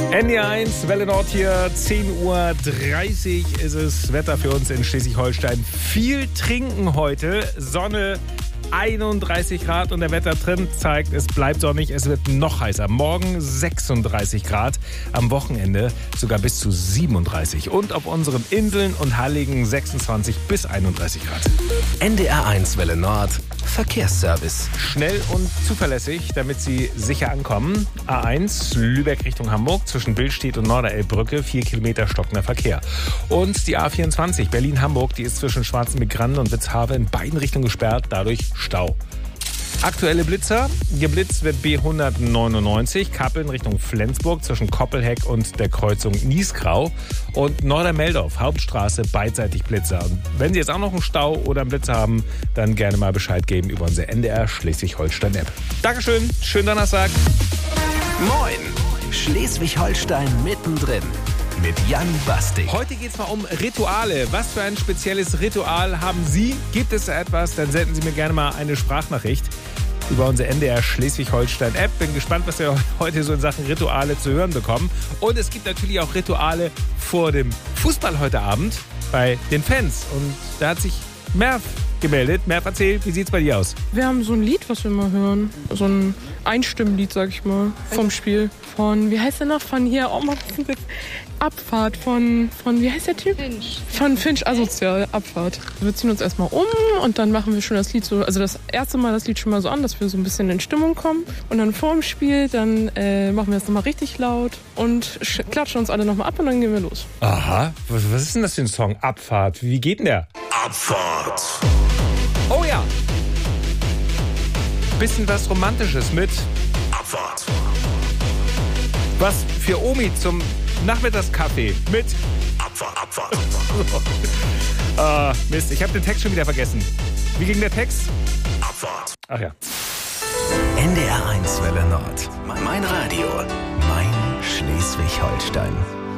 NDR1, Welle Nord hier, 10:30 Uhr ist es. Wetter für uns in Schleswig-Holstein. Viel trinken heute, Sonne 31 Grad und der Wettertrend zeigt, es bleibt sonnig, es wird noch heißer. Morgen 36 Grad, am Wochenende sogar bis zu 37. Und auf unseren Inseln und Halligen 26 bis 31 Grad. NDR1 Welle Nord, Verkehrsservice. Schnell und zuverlässig, damit Sie sicher ankommen. A1 Lübeck Richtung Hamburg zwischen Billstedt und Norderelbbrücke 4 Kilometer stockender Verkehr. Und die A24 Berlin-Hamburg, die ist zwischen Schwarzenbeck-Grande und Witzhafe in beiden Richtungen gesperrt, dadurch Stau. Aktuelle Blitzer. Geblitzt wird B199 Kappeln Richtung Flensburg zwischen Koppelheck und der Kreuzung Niesgrau. Und Nordermeldorf, Hauptstraße, beidseitig Blitzer. Und wenn Sie jetzt auch noch einen Stau oder einen Blitzer haben, dann gerne mal Bescheid geben über unsere NDR Schleswig-Holstein-App. Dankeschön, schönen Donnerstag. Moin, Schleswig-Holstein mittendrin. Mit Jan Bastik. Heute geht es mal um Rituale. Was für ein spezielles Ritual haben Sie? Gibt es da etwas? Dann senden Sie mir gerne mal eine Sprachnachricht über unsere NDR Schleswig-Holstein-App. Bin gespannt, was wir heute so in Sachen Rituale zu hören bekommen. Und es gibt natürlich auch Rituale vor dem Fußball heute Abend bei den Fans. Und da hat sich Merv gemeldet. Merv, erzähl, wie sieht's bei dir aus? Wir haben so ein Lied, was wir mal hören. So ein Einstimmlied, sag ich mal, vom Spiel. Von, wie heißt der noch? Von hier, oh, Abfahrt von, wie heißt der Typ? Finch. Von Finch Asozial, Abfahrt. Wir ziehen uns erstmal um und dann machen wir schon das Lied so, also das erste Mal das Lied schon mal so an, dass wir so ein bisschen in Stimmung kommen. Und dann vor dem Spiel, dann machen wir es nochmal richtig laut und klatschen uns alle nochmal ab und dann gehen wir los. Aha, was ist denn das für ein Song? Abfahrt, wie geht denn der? Abfahrt. Oh ja. Bisschen was Romantisches mit Abfahrt. was für Omi zum Nachmittagskaffee mit Abfahrt, Abfahrt. Mist, ich habe den Text schon wieder vergessen. Wie ging der Text? Abfahrt. Ach ja. NDR1 Welle Nord. Mein Radio. Mein Schleswig-Holstein.